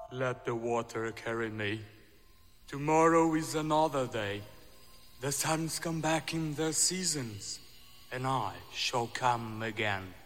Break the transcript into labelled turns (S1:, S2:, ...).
S1: Let the water carry me. Tomorrow is another day. The suns come back in their seasons, and I shall come again.